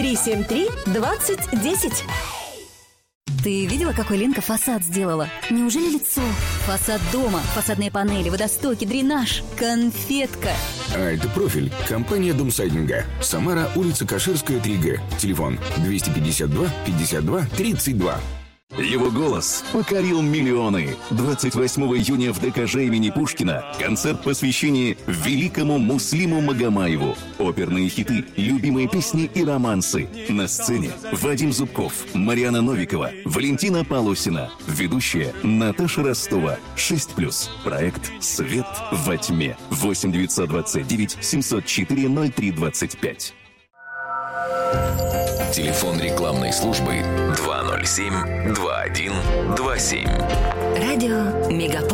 373-2010. Ты видела, какой Ленка фасад сделала? Неужели лицо? Фасад дома, фасадные панели, водостоки, дренаж. Конфетка. А это профиль. Компания Домсайдинга. Самара, улица Каширская, 3Г. Телефон 252 52 32. Его голос покорил миллионы. 28 июня в ДКЖ имени Пушкина концерт посвящения великому Муслиму Магомаеву. Оперные хиты, любимые песни и романсы. На сцене Вадим Зубков, Марьяна Новикова, Валентина Полосина. Ведущая Наташа Ростова. 6+. Проект «Свет во тьме». 8 929 704 0325. Телефон рекламной службы 207 2127. Радио Мегаполис.